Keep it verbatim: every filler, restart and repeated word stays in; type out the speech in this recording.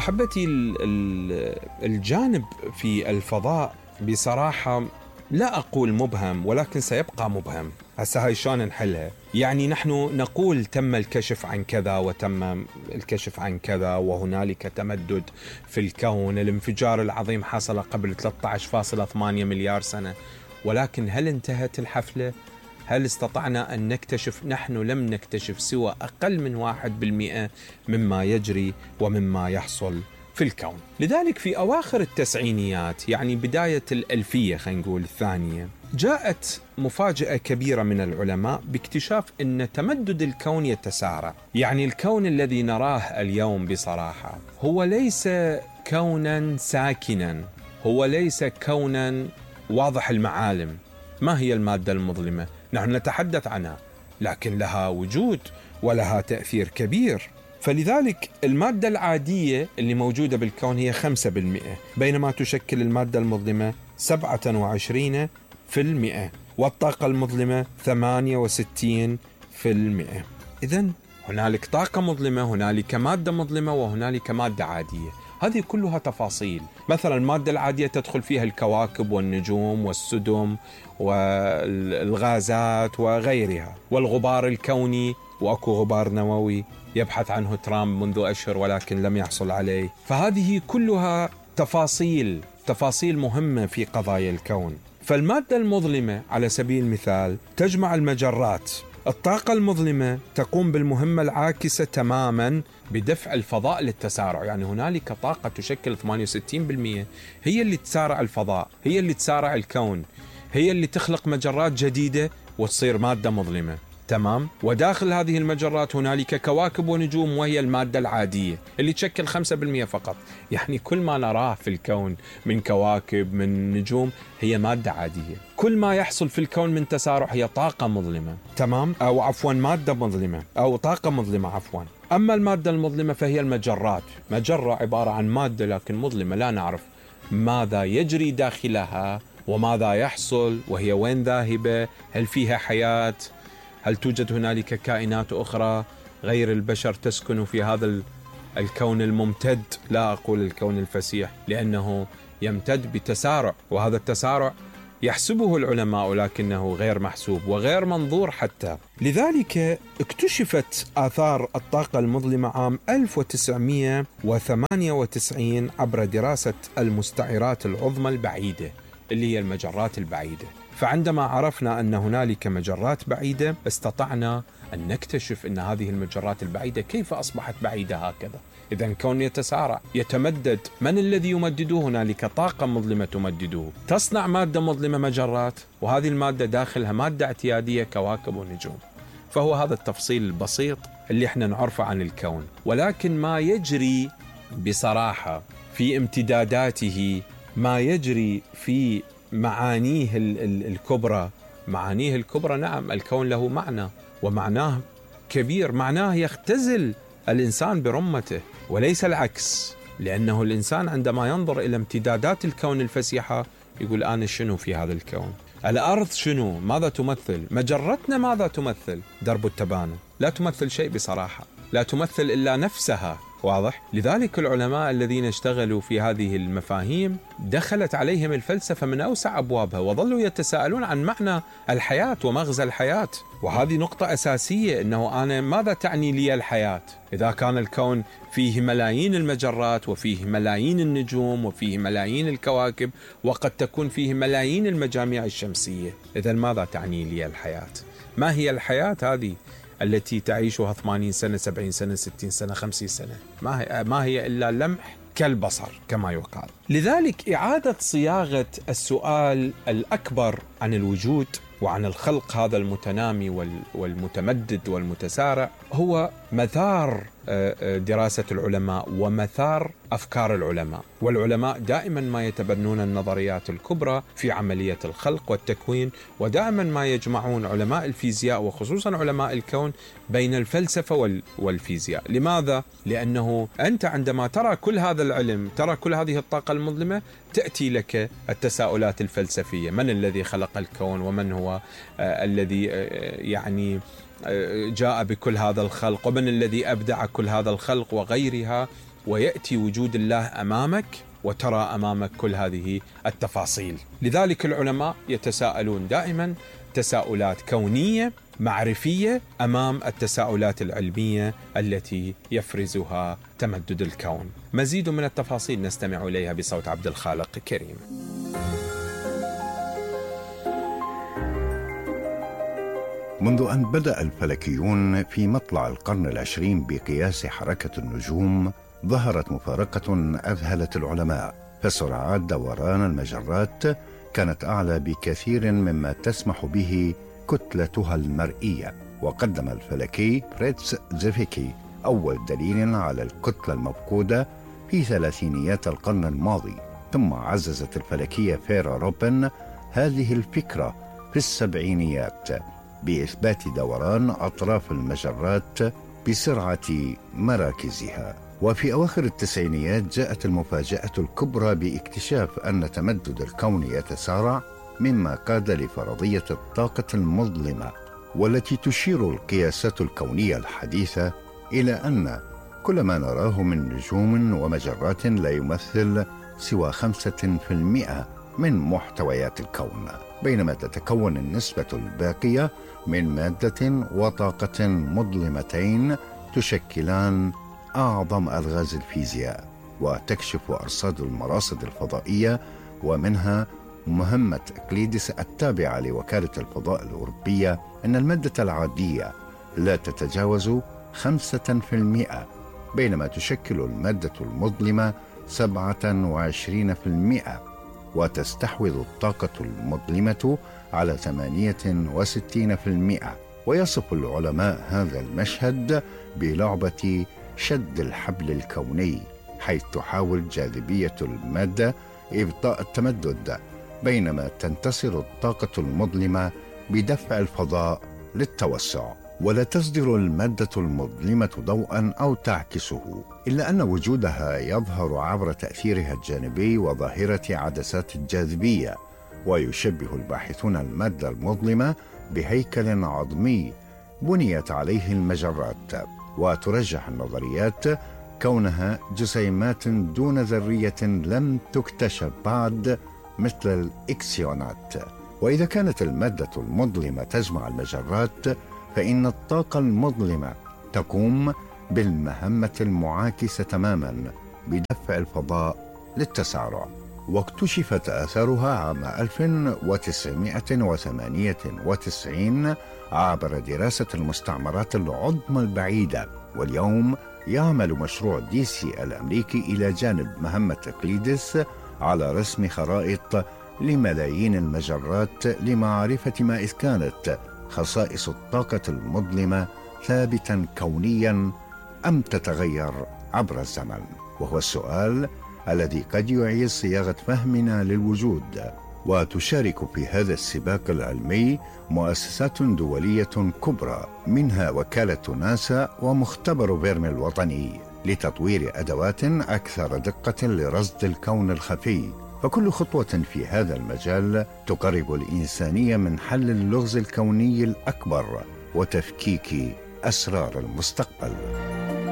أحبتي، الجانب في الفضاء بصراحة لا أقول مبهم، ولكن سيبقى مبهم. هسه هاي شلون نحلها؟ يعني نحن نقول تم الكشف عن كذا وتم الكشف عن كذا، وهنالك تمدد في الكون، الانفجار العظيم حصل قبل ثلاثة عشر فاصلة ثمانية مليار سنة، ولكن هل انتهت الحفلة؟ هل استطعنا أن نكتشف؟ نحن لم نكتشف سوى أقل من واحد بالمئة مما يجري ومما يحصل في الكون. لذلك في أواخر التسعينيات، يعني بداية الألفية خلينا نقول الثانية، جاءت مفاجأة كبيرة من العلماء باكتشاف أن تمدد الكون يتسارع. يعني الكون الذي نراه اليوم بصراحة هو ليس كونا ساكنا، هو ليس كونا واضح المعالم. ما هي المادة المظلمة؟ نحن نتحدث عنها، لكن لها وجود ولها تأثير كبير. فلذلك المادة العادية اللي موجودة بالكون هي خمسة بالمئة، بينما تشكل المادة المظلمة سبعة وعشرين في المئة، والطاقة المظلمة ثمانية وستين في المئة. إذن هنالك طاقة مظلمة، هنالك مادة مظلمة، وهنالك مادة عادية. هذه كلها تفاصيل. مثلا المادة العادية تدخل فيها الكواكب والنجوم والسدم والغازات وغيرها، والغبار الكوني، وأكو غبار نووي يبحث عنه ترامب منذ أشهر ولكن لم يحصل عليه. فهذه كلها تفاصيل تفاصيل مهمة في قضايا الكون. فالمادة المظلمة على سبيل المثال تجمع المجرات. الطاقة المظلمة تقوم بالمهمة العاكسة تماما بدفع الفضاء للتسارع. يعني هنالك طاقة تشكل ثمانية وستين بالمئة هي اللي تسارع الفضاء، هي اللي تسارع الكون، هي اللي تخلق مجرات جديدة وتصير مادة مظلمة. تمام. وداخل هذه المجرات هنالك كواكب ونجوم، وهي المادة العادية اللي تشكل خمسة بالمئة فقط. يعني كل ما نراه في الكون من كواكب من نجوم هي مادة عادية. كل ما يحصل في الكون من تسارع هي طاقة مظلمة. تمام. أو عفوا مادة مظلمة أو طاقة مظلمة عفوا. أما المادة المظلمة فهي المجرات. مجرة عبارة عن مادة لكن مظلمة، لا نعرف ماذا يجري داخلها وماذا يحصل، وهي وين ذاهبة، هل فيها حياة، هل توجد هنالك كائنات أخرى غير البشر تسكن في هذا الكون الممتد. لا أقول الكون الفسيح لأنه يمتد بتسارع، وهذا التسارع يحسبه العلماء لكنه غير محسوب وغير منظور حتى. لذلك اكتشفت آثار الطاقة المظلمة عام ألف وتسعمئة وثمانية وتسعين عبر دراسة المستعرات العظمى البعيدة اللي هي المجرات البعيدة. فعندما عرفنا أن هنالك مجرات بعيدة استطعنا أن نكتشف أن هذه المجرات البعيدة كيف أصبحت بعيدة هكذا. إذن كون يتسارع يتمدد، من الذي يمدده؟ هنالك طاقة مظلمة تمدده، تصنع مادة مظلمة مجرات، وهذه المادة داخلها مادة اعتيادية كواكب ونجوم. فهو هذا التفصيل البسيط اللي احنا نعرفه عن الكون. ولكن ما يجري بصراحة في امتداداته، ما يجري في معانيه الكبرى، معانيه الكبرى نعم الكون له معنى ومعناه كبير، معناه يختزل الإنسان برمته وليس العكس. لأنه الإنسان عندما ينظر إلى امتدادات الكون الفسيحة يقول أنا شنو في هذا الكون؟ الأرض شنو؟ ماذا تمثل؟ مجرتنا ماذا تمثل؟ درب التبانة لا تمثل شيء بصراحة، لا تمثل إلا نفسها. واضح؟ لذلك العلماء الذين اشتغلوا في هذه المفاهيم دخلت عليهم الفلسفة من أوسع أبوابها، وظلوا يتساءلون عن معنى الحياة ومغزى الحياة. وهذه نقطة أساسية، أنه أنا ماذا تعني لي الحياة إذا كان الكون فيه ملايين المجرات وفيه ملايين النجوم وفيه ملايين الكواكب وقد تكون فيه ملايين المجاميع الشمسية؟ إذن ماذا تعني لي الحياة؟ ما هي الحياة هذه التي تعيشها ثمانين سنة سبعين سنة ستين سنة خمسين سنة؟ ما هي, ما هي إلا لمح كالبصر كما يقال. لذلك إعادة صياغة السؤال الأكبر عن الوجود وعن الخلق هذا المتنامي والمتمدد والمتسارع هو مثار دراسة العلماء ومثار أفكار العلماء. والعلماء دائما ما يتبنون النظريات الكبرى في عملية الخلق والتكوين، ودائما ما يجمعون علماء الفيزياء وخصوصا علماء الكون بين الفلسفة والفيزياء. لماذا؟ لأنه أنت عندما ترى كل هذا العلم، ترى كل هذه الطاقة المظلمة، تأتي لك التساؤلات الفلسفية: من الذي خلق الكون؟ ومن هو آه الذي آه يعني جاء بكل هذا الخلق؟ ومن الذي أبدع كل هذا الخلق؟ وغيرها. ويأتي وجود الله أمامك وترى أمامك كل هذه التفاصيل. لذلك العلماء يتساءلون دائما تساؤلات كونية معرفية أمام التساؤلات العلمية التي يفرزها تمدد الكون. مزيد من التفاصيل نستمع إليها بصوت عبد الخالق كريم. منذ أن بدأ الفلكيون في مطلع القرن العشرين بقياس حركة النجوم، ظهرت مفارقة أذهلت العلماء، فسرعات دوران المجرات كانت أعلى بكثير مما تسمح به كتلتها المرئية. وقدم الفلكي فريتز زيفيكي أول دليل على الكتلة المفقودة في ثلاثينيات القرن الماضي، ثم عززت الفلكية فيرا روبن هذه الفكرة في السبعينيات بإثبات دوران أطراف المجرات بسرعة مراكزها. وفي أواخر التسعينيات جاءت المفاجأة الكبرى باكتشاف أن تمدد الكون يتسارع، مما قاد لفرضية الطاقة المظلمة، والتي تشير القياسات الكونية الحديثة إلى أن كل ما نراه من نجوم ومجرات لا يمثل سوى خمسة في المئة من محتويات الكون، بينما تتكون النسبة الباقية من مادة وطاقة مظلمتين تشكلان أعظم ألغاز الفيزياء. وتكشف أرصاد المراصد الفضائية ومنها مهمة إقليدس التابعة لوكالة الفضاء الأوروبية أن المادة العادية لا تتجاوز خمسة في المئة، بينما تشكل المادة المظلمة سبعة وعشرين في المئة، وتستحوذ الطاقة المظلمة على ثمانية وستين في المئة. ويصف العلماء هذا المشهد بلعبة شد الحبل الكوني، حيث تحاول جاذبية المادة إبطاء التمدد، بينما تنتصر الطاقة المظلمة بدفع الفضاء للتوسع. ولا تصدر المادة المظلمة ضوءا أو تعكسه، إلا أن وجودها يظهر عبر تأثيرها الجانبي وظاهرة عدسات الجاذبية. ويشبه الباحثون المادة المظلمة بهيكل عظمي بنيت عليه المجرات، وترجح النظريات كونها جسيمات دون ذرية لم تكتشف بعد، مثل الإكسيونات. وإذا كانت المادة المظلمة تجمع المجرات، فإن الطاقة المظلمة تقوم بالمهمة المعاكسة تماما بدفع الفضاء للتسارع. واكتشفت آثارها عام ألف وتسعمائة وثمانية وتسعين عبر دراسة المستعمرات العظمى البعيدة. واليوم يعمل مشروع ديسي الأمريكي إلى جانب مهمة إقليدس على رسم خرائط لملايين المجرات لمعرفة ما إذا كانت خصائص الطاقة المظلمة ثابتا كونيا أم تتغير عبر الزمن، وهو السؤال الذي قد يعيد صياغة فهمنا للوجود. وتشارك في هذا السباق العلمي مؤسسات دولية كبرى، منها وكالة ناسا ومختبر فيرمي الوطني لتطوير أدوات أكثر دقة لرصد الكون الخفي. فكل خطوة في هذا المجال تقرب الإنسانية من حل اللغز الكوني الأكبر وتفكيك أسرار المستقبل.